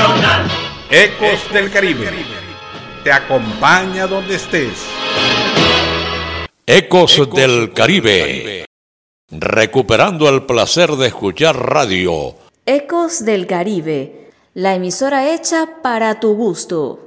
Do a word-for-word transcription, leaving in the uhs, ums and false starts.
Nacional. Ecos del Caribe. Te acompaña donde estés. Ecos, Ecos del Caribe. Caribe. Recuperando el placer de escuchar radio. Ecos del Caribe, la emisora hecha para tu gusto.